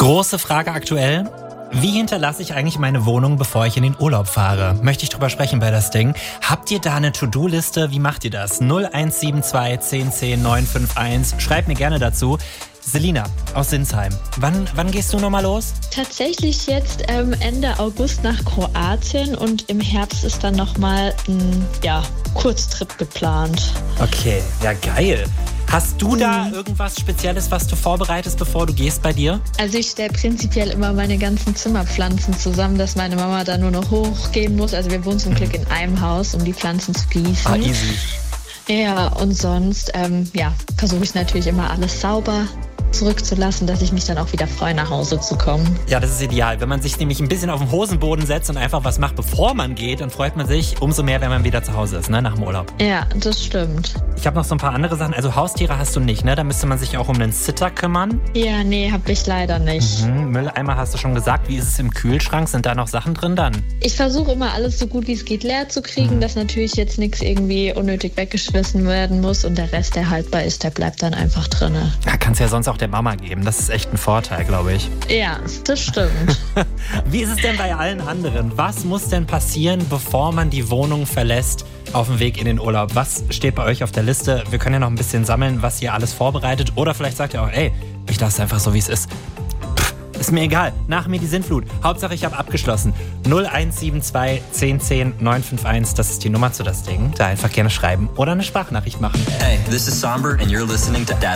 Große Frage aktuell. Wie hinterlasse ich eigentlich meine Wohnung, bevor ich in den Urlaub fahre? Möchte ich drüber sprechen bei das Ding. Habt ihr da eine To-Do-Liste? Wie macht ihr das? 0172 1010 951. Schreibt mir gerne dazu. Selina aus Sinsheim. Wann gehst du nochmal los? Tatsächlich jetzt Ende August nach Kroatien und im Herbst ist dann nochmal ein Kurztrip geplant. Okay, ja geil. Hast du da irgendwas Spezielles, was du vorbereitest, bevor du gehst bei dir? Also ich stelle prinzipiell immer meine ganzen Zimmerpflanzen zusammen, dass meine Mama da nur noch hochgehen muss. Also wir wohnen zum Glück in einem Haus, um die Pflanzen zu gießen. Ah, easy. Ja, und sonst versuche ich natürlich immer alles sauber zurückzulassen, dass ich mich dann auch wieder freue, nach Hause zu kommen. Ja, das ist ideal. Wenn man sich nämlich ein bisschen auf den Hosenboden setzt und einfach was macht, bevor man geht, dann freut man sich umso mehr, wenn man wieder zu Hause ist, ne, nach dem Urlaub. Ja, das stimmt. Ich habe noch so ein paar andere Sachen. Also Haustiere hast du nicht, ne? Da müsste man sich auch um einen Sitter kümmern. Ja, nee, habe ich leider nicht. Mülleimer hast du schon gesagt. Wie ist es im Kühlschrank? Sind da noch Sachen drin dann? Ich versuche immer alles so gut wie es geht leer zu kriegen, dass natürlich jetzt nichts irgendwie unnötig weggeschmissen werden muss und der Rest, der haltbar ist, der bleibt dann einfach drin. Ja, kannst ja sonst auch der Mama geben. Das ist echt ein Vorteil, glaube ich. Ja, das stimmt. Wie ist es denn bei allen anderen? Was muss denn passieren, bevor man die Wohnung verlässt auf dem Weg in den Urlaub? Was steht bei euch auf der Liste? Wir können ja noch ein bisschen sammeln, was ihr alles vorbereitet. Oder vielleicht sagt ihr auch, ey, ich lasse es einfach so, wie es ist. Ist mir egal. Nach mir die Sintflut. Hauptsache, ich habe abgeschlossen. 0172 1010 951. Das ist die Nummer zu das Ding. Da einfach gerne schreiben oder eine Sprachnachricht machen. Hey, this is Somber and you're listening to